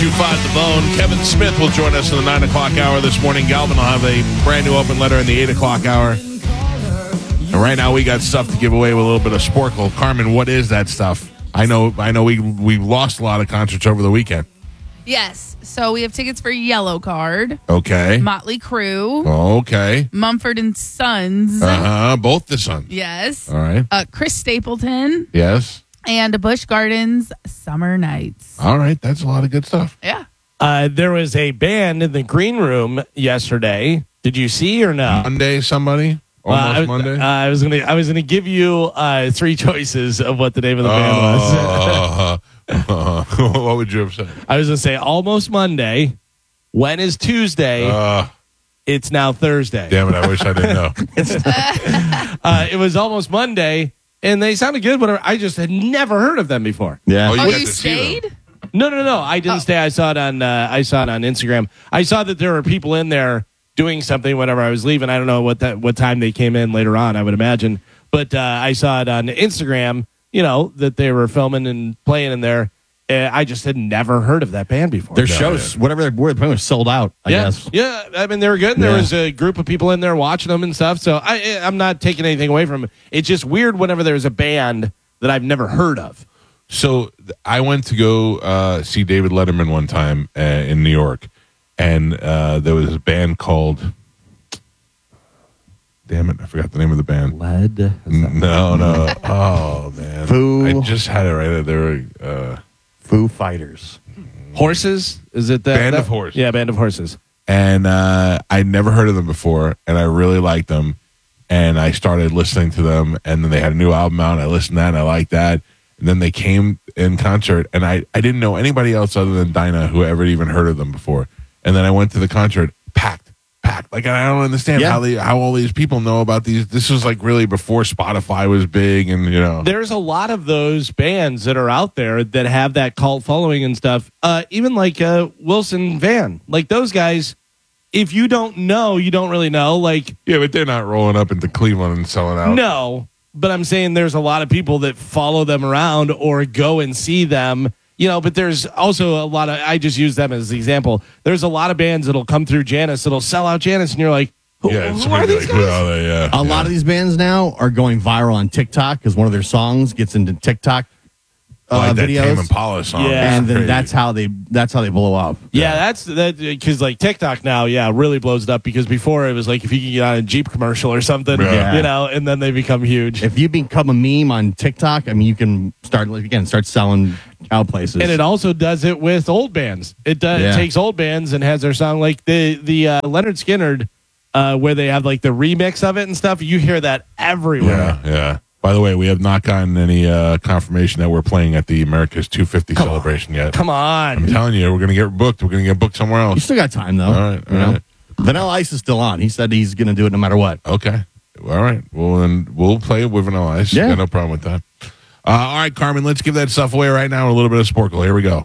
25 The Bone. Kevin Smith will join us in the 9 o'clock hour this morning. Galvin will have a brand new open letter in the 8 o'clock hour. And right now we got stuff to give away with a little bit of Sporkle. Carmen, what is that stuff? I know we lost a lot of concerts over the weekend. Yes. So we have tickets for Yellow Card. Okay. Motley Crue. Okay. Mumford and Sons. Both the Sons. Yes. All right. Chris Stapleton. Yes. And Busch Gardens Summer Nights. All right. That's a lot of good stuff. Yeah. There was a band in the green room yesterday. Did you see or no? Monday, somebody? Almost Monday? I was gonna give you 3 choices of what the name of the band was. What would you have said? I was gonna say Almost Monday. When is Tuesday? It's now Thursday. Damn it! I wish I didn't know. It was Almost Monday, and they sounded good. Whatever. I just had never heard of them before. Yeah. Oh, Oh, got you to see them. stayed? No. I didn't stay. I saw it on Instagram. I saw that there were people in there doing something whenever I was leaving. I don't know what time they came in later on, I would imagine. But I saw it on Instagram, that they were filming and playing in there. I just had never heard of that band before. Their shows, whatever they were playing, was sold out, I guess. Yeah, I mean, they were good. There was a group of people in there watching them and stuff. So I'm not taking anything away from it. It's just weird whenever there's a band that I've never heard of. So I went to go see David Letterman one time in New York, and there was a band called. Damn it! I forgot the name of the band. Lead. No. Oh man, Foo. I just had it right there. Foo Fighters. Horses? Is it that? Band of Horses. Yeah, Band of Horses. And I'd never heard of them before, and I really liked them. And I started listening to them, and then they had a new album out, and I listened to that, and I liked that. And then they came in concert, and I didn't know anybody else other than Dinah who ever even heard of them before. And then I went to the concert, packed. Like, I don't understand how all these people know about these. This was like really before Spotify was big, and There's a lot of those bands that are out there that have that cult following and stuff. Even like Wilson Van, like those guys. If you don't know, you don't really know. Like, yeah, but they're not rolling up into Cleveland and selling out. No, but I'm saying there's a lot of people that follow them around or go and see them. But there's also a lot of, I just use them as the example. There's a lot of bands that'll come through Janus that'll sell out Janus, and you're like, who are these guys? Who are they? Yeah, A lot of these bands now are going viral on TikTok because one of their songs gets into TikTok like that videos. Tame Impala song. Yeah. And then Crazy. that's how they blow up. Yeah, that's because like TikTok now, really blows it up because before it was like if you could get on a Jeep commercial or something, Yeah. and then they become huge. If you become a meme on TikTok, I mean, you can start selling out places. And it also does it with old bands. It takes old bands and has their song like the Leonard Skinner, where they have like the remix of it and stuff. You hear that everywhere. Yeah. By the way, we have not gotten any confirmation that we're playing at the America's 250 celebration yet. Come on. I'm telling you, we're going to get booked. We're going to get booked somewhere You else. still got time though. All right, you know? right. Vanilla Ice is still on. He said he's going to do it no matter what. Okay. All right. Well, then we'll play it with Vanilla Ice. Yeah. Got no problem with that. All right, Carmen, let's give that stuff away right now with a little bit of Sporkle. Here we go.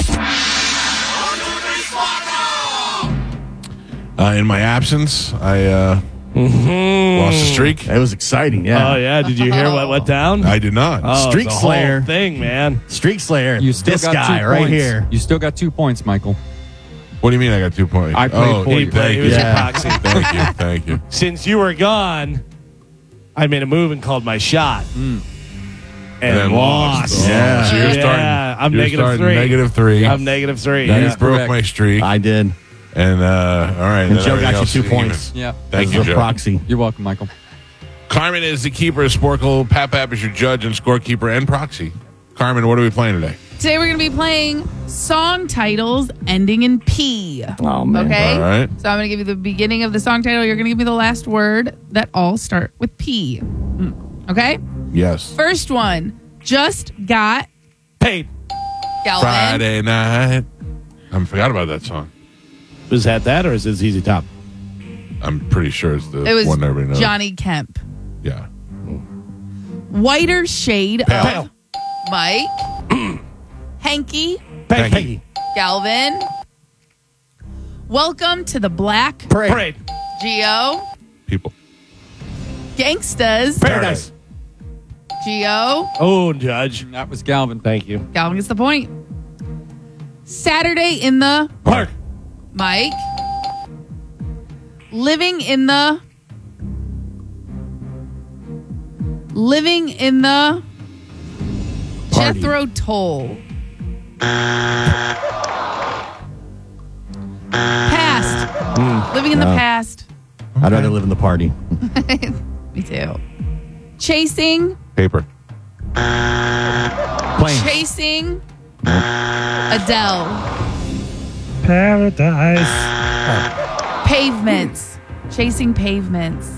In my absence, I lost a streak. It was exciting. Yeah. Oh yeah, did you hear what went down? I did not. Oh, Streak it's a Slayer. whole thing, man. Streak Slayer. You still this got guy 2 right points. here. You still got 2 points, Michael. What do you mean I got 2 points? I played for you. Thank He you. was your Yeah. proxy. Thank you. Since you were gone, I made a move and called my shot. And then lost. lost. Yeah. So you're starting. I'm you're negative starting 3. -3. I'm -3. Now Yeah. you broke Correct. my streak. I did. And all right. And then Joe everything got you else 2 is even. points. Yeah. Thank As you, a Joe. proxy. You're welcome, Michael. Carmen is the keeper of Sporkle. Pap is your judge and scorekeeper and proxy. Carmen, what are we playing today? Today we're going to be playing song titles ending in P. Oh, man. Okay? All right. So I'm going to give you the beginning of the song title. You're going to give me the last word that all start with P. Okay? Yes. First one. Just got Paid. Galvin. Friday night. I forgot about that song. Was that or is it ZZ Top? I'm pretty sure it's the It was one everybody knows. Johnny Kemp. Yeah. Whiter shade Pale. of Mike. Hanky. Peggy. Galvin. Welcome to the Black. Parade. Geo. People. Gangstas. Paradise. Geo. Oh, Judge. That was Galvin. Thank you. Galvin gets the point. Saturday in the Park. Mike. Living in the Party. Jethro Tull. Past. Living in the past. I'd rather live in the party. Me too. Chasing. Paper. Planes. Chasing. Adele. Paradise. Pavements. Chasing pavements.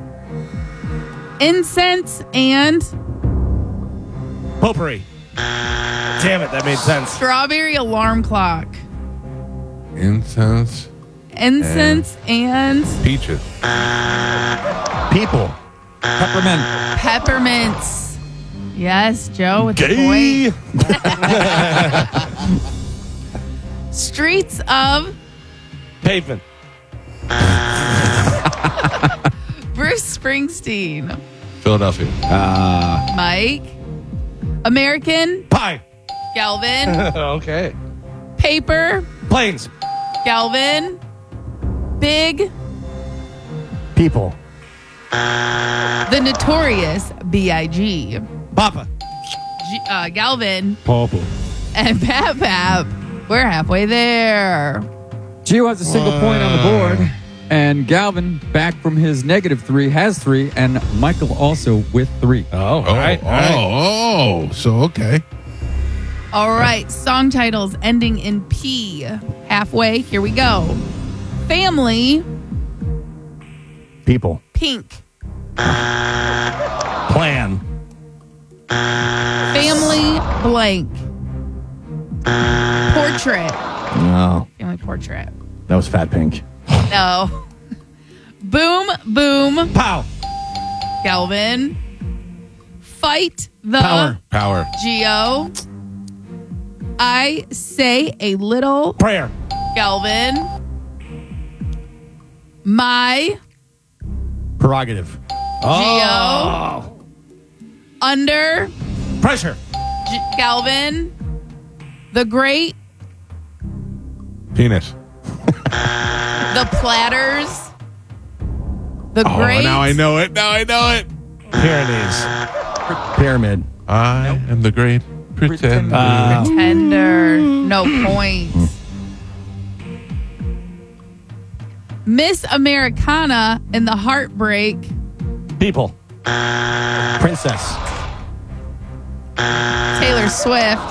Incense and Potpourri. Damn it, that made sense. strawberry alarm clock. Incense. Incense and Peaches. People. Peppermint. peppermints. Yes, Joe with the Gay. point. Streets of Pavement. Bruce Springsteen. Philadelphia. Mike. American. Pie. Galvin. Okay. Paper. Planes. Galvin. Big. People. The Notorious B.I.G. Papa. Galvin. Papa. And Pap Pap. We're halfway there. Gio has a single point on the board. And Galvin, back from his -3, has 3. And Michael also with 3. Oh, all right. So okay. All right. Song titles ending in P. Halfway. Here we go. Family. People. Pink. Plan. Family blank. Portrait. No. Family portrait. That was Fat Pink. No. Boom, boom. Pow. Galvin. Fight the Power. Geo. I say a little Prayer. Galvin. My Prerogative. Geo. Under Pressure. Galvin. The Great. Penis. The Platters. The Oh, Great. now I know it. Pyrenees. Pyramid. I am the great pretender. Tender. No points. Miss Americana in the Heartbreak. People. Princess. Taylor Swift.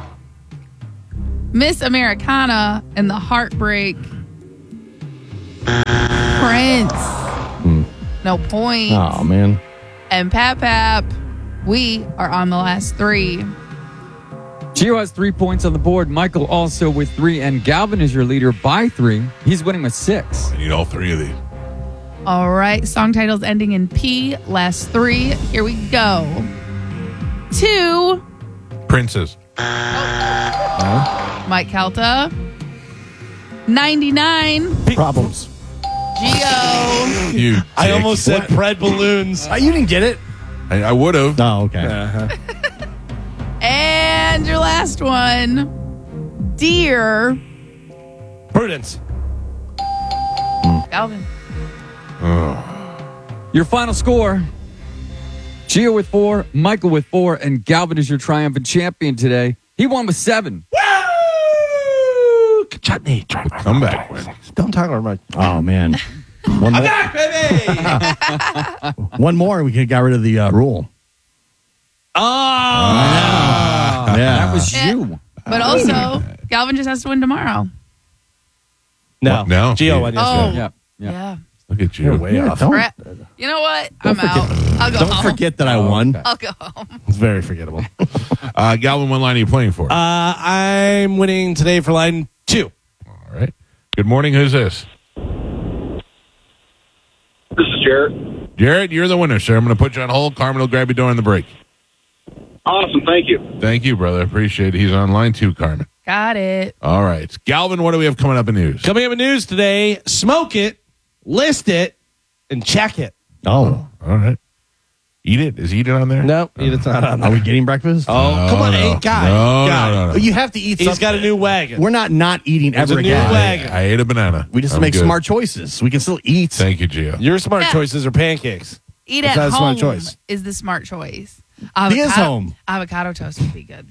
Miss Americana in the Heartbreak. Prince. No point. Oh, man. And Pap Pap. We are on the last 3. Gio has 3 points on the board. Michael also with 3. And Galvin is your leader by 3. He's winning with 6. I need all 3 of these. All right. Song titles ending in P. Last 3. Here we go. 2. Princes. Mike Calta. 99. Problems. Geo. You. I dick. almost said Pred balloons. You didn't get it. I would have. Oh, okay. And your last one. Dear. Prudence. Galvin. Your final score. Gio with 4, Michael with 4, and Galvin is your triumphant champion today. He won with 7. Woo! Chutney. Come back. Win. Don't talk about my. Oh, man. One more. Back, baby. One more, and we could got rid of the rule. Oh. Yeah. That was Yeah. you. But also, Galvin just has to win tomorrow. No. What? No. Gio won yesterday. Oh. Yeah. Yeah. Look at you. You're way off. Don't, Crap. You know what? I'm out. I'll go don't home. forget that I won. I'll go home. It's very forgettable. Galvin, what line are you playing for? I'm winning today for line 2. All right. Good morning. Who's this? This is Jarrett. Jared, you're the winner, sir. I'm going to put you on hold. Carmen will grab you during the break. Awesome. Thank you. Thank you, brother. Appreciate it. He's on line 2, Carmen. Got it. All right. Galvin, what do we have coming up in news? Coming up in news today, smoke it, list it, and check it. Oh. All right. Eat It? Is Eat It on there? No, it's not on Are there. we getting breakfast? Oh, come on, no. hey, guy. No. You have to eat He's something. got a new wagon. We're not eating There's ever a new again. wagon. I ate a banana. We just I'm make good. smart choices. We can still eat. Thank you, Gio. Your smart Yeah. choices are pancakes. Eat That's at not a smart home choice. is the smart choice. He is home. Avocado toast would be good.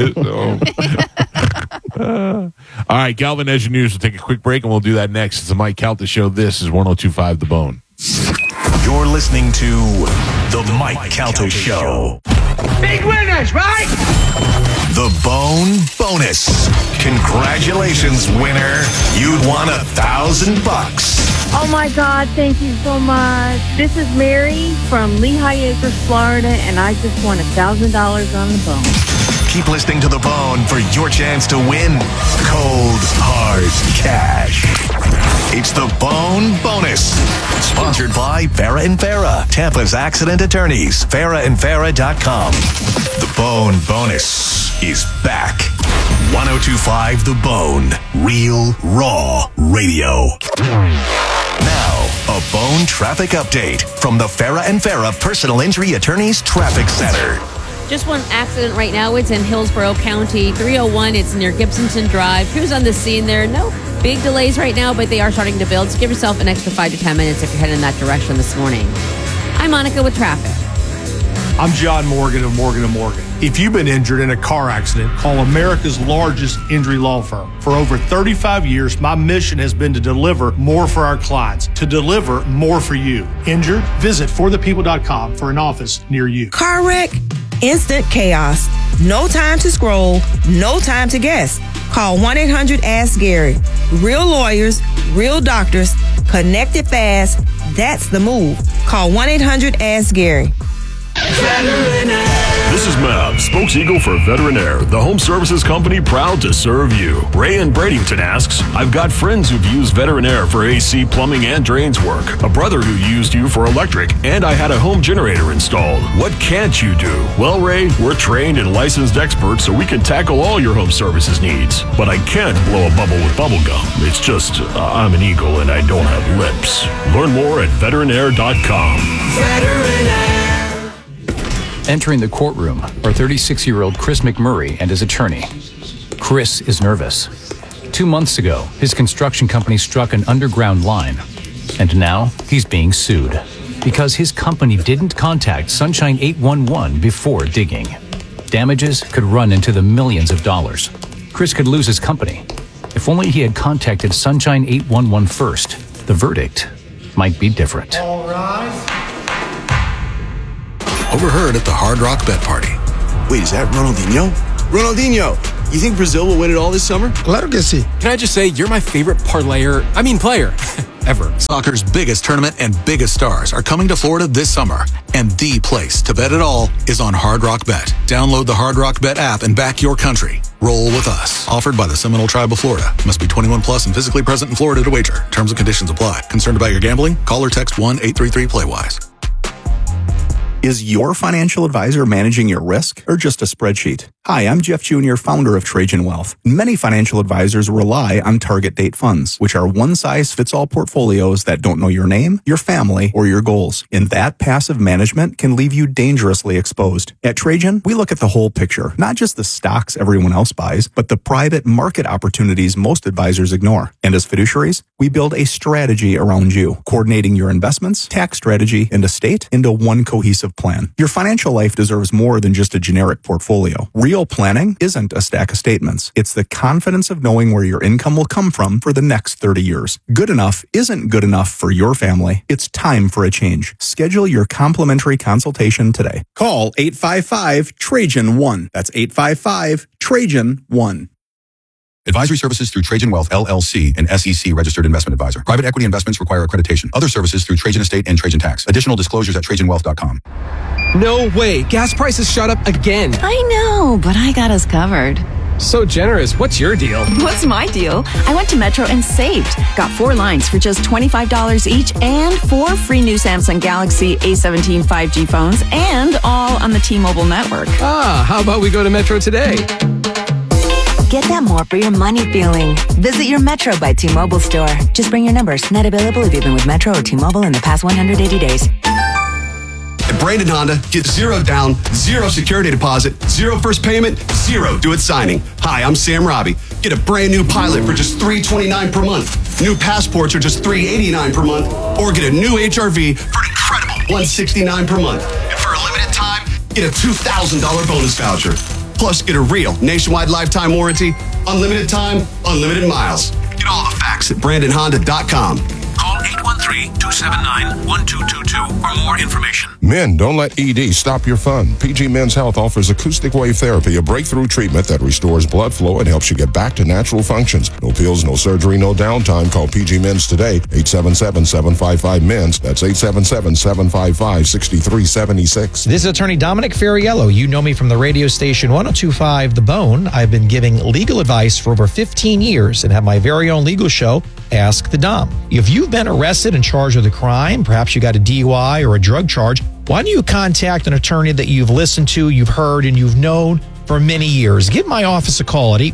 All right, Galvin Edge News. We'll take a quick break and we'll do that next. It's the Mike Calta Show. This is 102.5 The Bone. You're listening to The Mike Calta Show. Big winners, right? The Bone Bonus. Congratulations, winner. You'd won $1,000. Oh my God, thank you so much. This is Mary from Lehigh Acres, Florida, and I just won $1,000 on the bone. Keep listening to The Bone for your chance to win cold, hard cash. It's the Bone Bonus. Sponsored by Farah and Farah, Tampa's accident attorneys. FarahandFarah.com. The Bone Bonus is back. 102.5 The Bone. Real, raw radio. Now, a Bone traffic update from the Farah and Farah Personal Injury Attorneys Traffic Center. Just one accident right now. It's in Hillsborough County, 301. It's near Gibsonton Drive. Crews on the scene there. No big delays right now, but they are starting to build. So give yourself an extra 5 to 10 minutes if you're heading in that direction this morning. I'm Monica with traffic. I'm John Morgan of Morgan & Morgan. If you've been injured in a car accident, call America's largest injury law firm. For over 35 years, my mission has been to deliver more for our clients, to deliver more for you. Injured? Visit forthepeople.com for an office near you. Car wreck? Instant chaos. No time to scroll, no time to guess. Call 1-800-ASK-GARY. Real lawyers, real doctors, connected fast. That's the move. Call 1-800-ASK-GARY. This is Mav, spokes-eagle for Veterinaire, the home services company proud to serve you. Ray in Bradenton asks, I've got friends who've used Veterinaire for AC, plumbing, and drains work. A brother who used you for electric, and I had a home generator installed. What can't you do? Well, Ray, we're trained and licensed experts, so we can tackle all your home services needs. But I can't blow a bubble with bubble gum. It's just, I'm an eagle and I don't have lips. Learn more at veterinaire.com. Veterinaire. Entering the courtroom are 36-year-old Chris McMurray and his attorney. Chris is nervous. 2 months ago, his construction company struck an underground line, and now he's being sued because his company didn't contact Sunshine 811 before digging. Damages could run into the millions of dollars. Chris could lose his company. If only he had contacted Sunshine 811 first, the verdict might be different. All rise. Overheard at the Hard Rock Bet Party. Wait, is that Ronaldinho? Ronaldinho, you think Brazil will win it all this summer? Claro que sí. Can I just say, you're my favorite player ever. Soccer's biggest tournament and biggest stars are coming to Florida this summer. And the place to bet it all is on Hard Rock Bet. Download the Hard Rock Bet app and back your country. Roll with us. Offered by the Seminole Tribe of Florida. Must be 21 plus and physically present in Florida to wager. Terms and conditions apply. Concerned about your gambling? Call or text 1-833-PLAY-WISE. Is your financial advisor managing your risk or just a spreadsheet? Hi, I'm Jeff Jr., founder of Trajan Wealth. Many financial advisors rely on target date funds, which are one-size-fits-all portfolios that don't know your name, your family, or your goals. And that passive management can leave you dangerously exposed. At Trajan, we look at the whole picture, not just the stocks everyone else buys, but the private market opportunities most advisors ignore. And as fiduciaries, we build a strategy around you, coordinating your investments, tax strategy, and estate into one cohesive plan. Your financial life deserves more than just a generic portfolio. Real planning isn't a stack of statements. It's the confidence of knowing where your income will come from for the next 30 years. Good enough isn't good enough for your family. It's time for a change. Schedule your complimentary consultation today. Call 855-TRAJAN-1. That's 855-TRAJAN-1. Advisory services through Trajan Wealth, LLC, an SEC registered investment advisor. Private equity investments require accreditation. Other services through Trajan Estate and Trajan Tax. Additional disclosures at TrajanWealth.com. No way. Gas prices shot up again. I know, but I got us covered. So generous. What's your deal? What's my deal? I went to Metro and saved. Got 4 lines for just $25 each and 4 free new Samsung Galaxy A17 5G phones and all on the T-Mobile network. How about we go to Metro today? Get that more for your money feeling. Visit your Metro by T-Mobile store. Just bring your numbers. Not available if you've been with Metro or T-Mobile in the past 180 days. At Brandon Honda, get 0 down, 0 security deposit, 0 first payment, 0 do it signing. Hi, I'm Sam Robbie. Get a brand new Pilot for just $329 per month. New Passports are just $389 per month. Or get a new HRV for an incredible $169 per month. And for a limited time, get a $2,000 bonus voucher. Plus, get a real nationwide lifetime warranty, unlimited time, unlimited miles. Get all the facts at BrandonHonda.com. Call 813-279-1222 for more information. Men, don't let ED stop your fun. PG Men's Health offers acoustic wave therapy, a breakthrough treatment that restores blood flow and helps you get back to natural functions. No pills, no surgery, no downtime. Call PG Men's today, 877-755-MENS. That's 877-755-6376. This is Attorney Dominic Ferriello. You know me from the radio station 102.5 The Bone. I've been giving legal advice for over 15 years and have my very own legal show, Ask the Dom. If you've been arrested and charged with a crime, perhaps you got a DUI or a drug charge, why don't you contact an attorney that you've listened to, you've heard, and you've known for many years? Give my office a call at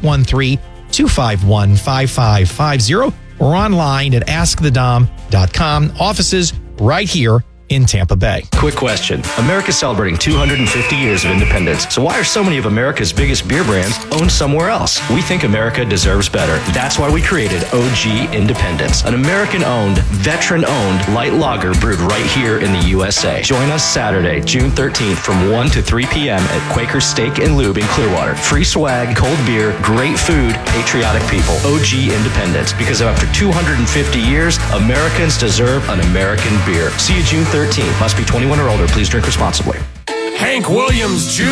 813-251-5550 or online at askthedom.com. Offices right here in Tampa Bay. Quick question. America's celebrating 250 years of independence. So why are so many of America's biggest beer brands owned somewhere else? We think America deserves better. That's why we created OG Independence, an American-owned, veteran-owned light lager brewed right here in the USA. Join us Saturday, June 13th from 1 to 3 p.m. at Quaker Steak and Lube in Clearwater. Free swag, cold beer, great food, patriotic people. OG Independence. Because after 250 years, Americans deserve an American beer. See you June 13th. Must be 21 or older. Please drink responsibly. Hank Williams Jr.